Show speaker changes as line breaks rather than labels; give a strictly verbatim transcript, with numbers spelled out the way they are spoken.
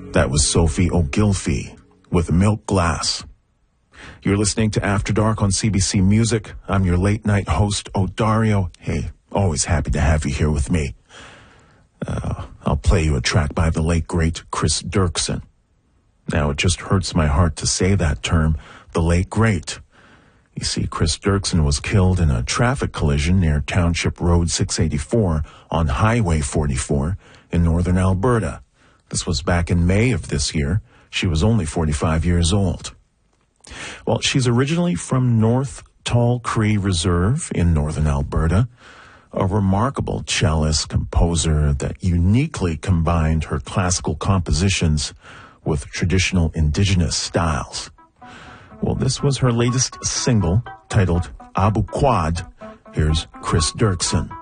That was Sophie Ogilvie with Milk Glass. You're listening to After Dark on C B C Music. I'm your late night host, Odario. Hey, always happy to have you here with me. Uh, I'll play you a track by the late, great Chris Dirksen. Now, it just hurts my heart to say that term, the late, great. You see, Chris Dirksen was killed in a traffic collision near Township Road six eighty-four on Highway forty-four in northern Alberta. This was back in May of this year. She was only forty-five years old. Well, she's originally from North Tall Cree Reserve in northern Alberta, a remarkable cellist composer that uniquely combined her classical compositions with traditional indigenous styles. Well, this was her latest single, titled Abu Quad. Here's Chris Dirksen.